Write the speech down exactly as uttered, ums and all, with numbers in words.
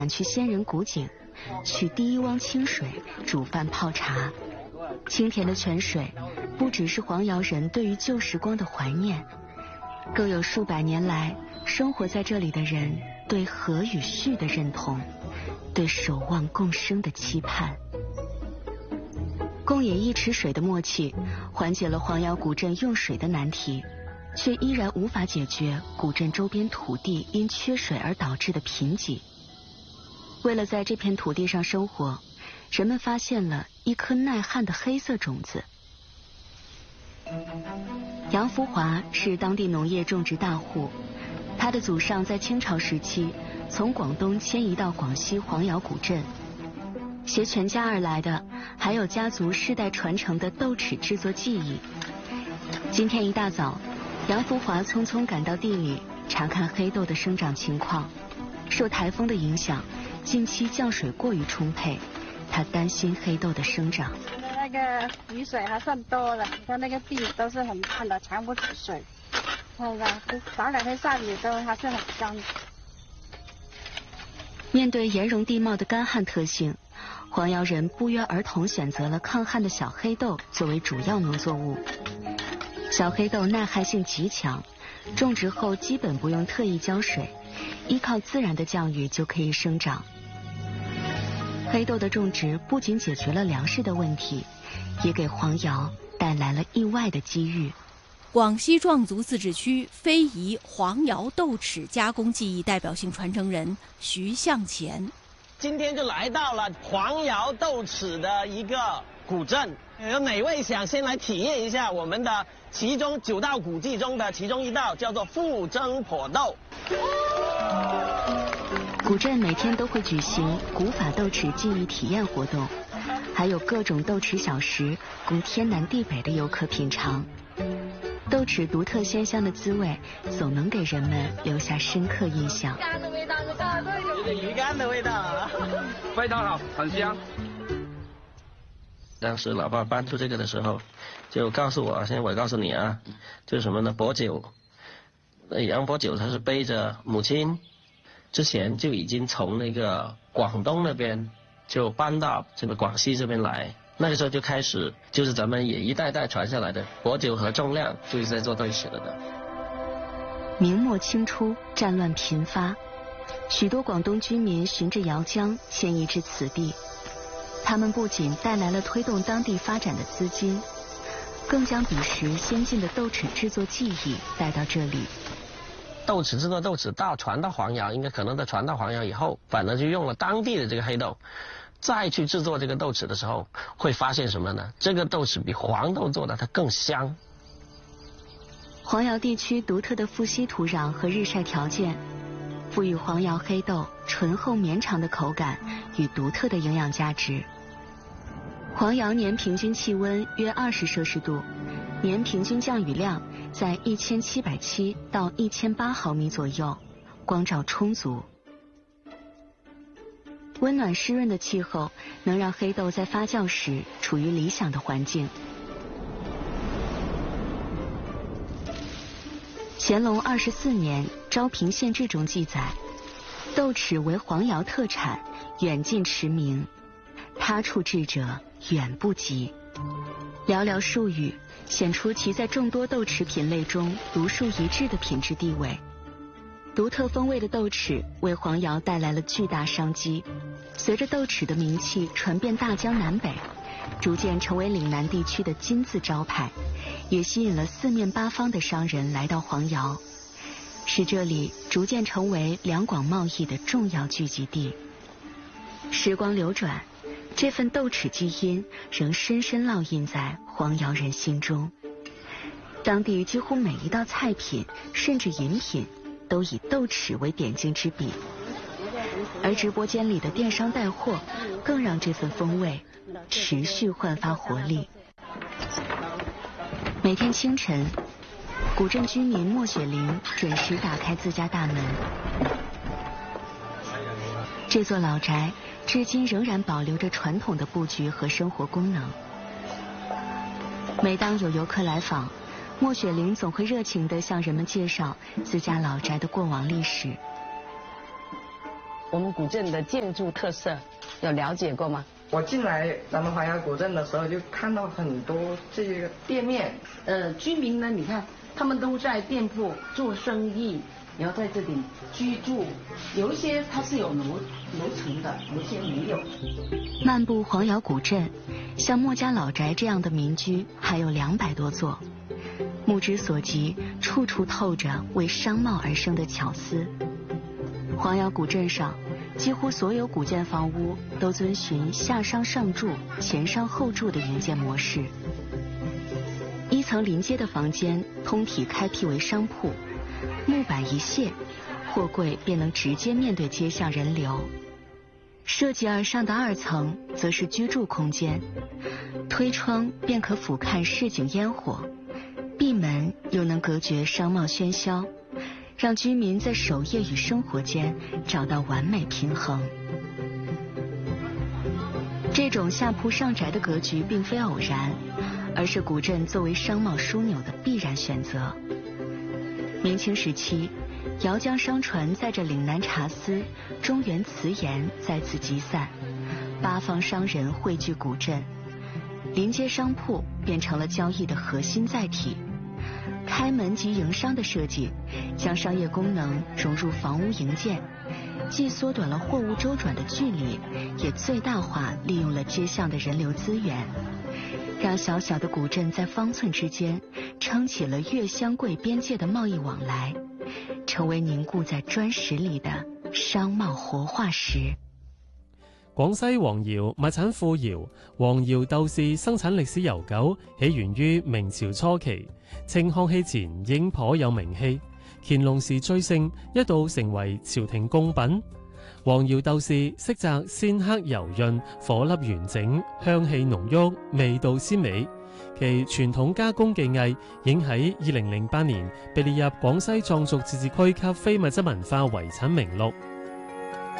去仙人古井，取第一汪清水煮饭泡茶。清甜的泉水，不只是黄瑶人对于旧时光的怀念，更有数百年来生活在这里的人对和与序的认同，对守望共生的期盼。共饮一池水的默契，缓解了黄瑶古镇用水的难题，却依然无法解决古镇周边土地因缺水而导致的贫瘠。为了在这片土地上生活，人们发现了一颗耐旱的黑色种子。杨福华是当地农业种植大户，他的祖上在清朝时期从广东迁移到广西黄瑶古镇，携全家而来的还有家族世代传承的豆豉制作技艺。今天一大早，杨福华匆匆赶到地里查看黑豆的生长情况。受台风的影响，近期降水过于充沛，他担心黑豆的生长。 那个雨水还算多了，你看那个地都是很干的，藏不住水。看吧，打两天下雨都还是很干。 面对岩溶地貌的干旱特性，黄瑶人不约而同选择了抗旱的小黑豆作为主要农作物。小黑豆耐旱性极强，种植后基本不用特意浇水，依靠自然的降雨就可以生长。黑豆的种植不仅解决了粮食的问题，也给黄瑶带来了意外的机遇。 广西壮族自治区非遗黄瑶豆豉加工技艺代表性传承人徐向前， 今天就来到了黄瑶豆豉的一个古镇，有哪位想先来体验一下我们的其中九道古技中的其中一道，叫做富蒸破豆。 古镇每天都会举行古法豆豉技艺体验活动，还有各种豆豉小食供天南地北的游客品尝。豆豉独特鲜香的滋味，总能给人们留下深刻印象。 干的味道就大， 有点鱼干的味道啊， 非常好，很香。 当时老爸搬出这个的时候，就告诉我，现在我告诉你啊，就是什么呢？薄酒。杨伯九他是背着母亲，之前就已经从那个广东那边就搬到这个广西这边来。那个时候就开始，就是咱们也一代代传下来的薄酒和重量，就是在做豆豉了的。 明末清初，战乱频发，许多广东居民循着姚江迁移至此地。他们不仅带来了推动当地发展的资金，更将彼时先进的豆豉制作技艺带到这里。 豆豉制作豆豉到传到黄瑶，应该可能在传到黄瑶以后，反而就用了当地的这个黑豆。再去制作这个豆豉的时候，会发现什么呢？这个豆豉比黄豆做的它更香。 黄瑶地区独特的富硒土壤和日晒条件，赋予黄瑶黑豆醇厚绵长的口感与独特的营养价值。黄瑶年平均气温约二十摄氏度，年平均降雨量在一千七百七到一千八毫米左右，光照充足。温暖湿润的气候能让黑豆在发酵时处于理想的环境。乾隆二十四年昭平县志中记载，豆豉为黄瑶特产，远近驰名，他处制者远不及。寥寥数语显出其在众多豆豉品类中独树一帜的品质地位。独特风味的豆豉为黄瑶带来了巨大商机，随着豆豉的名气传遍大江南北，逐渐成为岭南地区的金字招牌，也吸引了四面八方的商人来到黄瑶，使这里逐渐成为两广贸易的重要聚集地。时光流转，这份豆豉基因仍深深烙印在黄瑶人心中。当地几乎每一道菜品，甚至饮品，都以豆豉为点睛之笔，而直播间里的电商带货更让这份风味持续焕发活力。每天清晨，古镇居民莫雪玲准时打开自家大门。这座老宅至今仍然保留着传统的布局和生活功能。每当有游客来访，莫雪玲总会热情地向人们介绍自家老宅的过往历史。 我们古镇的建筑特色，有了解过吗？ 我进来咱们黄窑古镇的时候，就看到很多这个店面， 呃，居民呢，你看他们都在店铺做生意，然后在这里居住，有一些它是有楼楼层的，有些没有。 漫步黄窑古镇，像莫家老宅这样的民居还有两百多座，目之所及，处处透着为商贸而生的巧思。黄窑古镇上，几乎所有古建房屋都遵循下商上筑、前商后筑的营建模式。一层临街的房间通体开辟为商铺，木板一卸，货柜便能直接面对街巷人流。设计而上的二层则是居住空间，推窗便可俯瞰市井烟火，闭门又能隔绝商贸喧嚣，让居民在守业与生活间找到完美平衡。这种下铺上宅的格局并非偶然，而是古镇作为商贸枢纽的必然选择。明清时期，姚江商船载着岭南茶丝、中原瓷盐在此集散，八方商人汇聚古镇，临街商铺变成了交易的核心载体。开门即营商的设计，将商业功能融入房屋营建，既缩短了货物周转的距离，也最大化利用了街巷的人流资源，让小小的古镇在方寸之间撑起了粤湘桂边界的贸易往来，成为凝固在砖石里的商貿活化石。 廣西黃窯物產富饒，黃窯豆豉生產歷史悠久，起源於明朝初期，清康熙前已經頗有名氣，乾隆時最盛，一度成為朝廷貢品。黃窯豆豉色澤鮮黑柔潤，顆粒完整，香氣濃郁，味道鮮美。其傳統加工技藝已經喺二零零八年被列入廣西壯族自治區級非物質文化遺產名錄。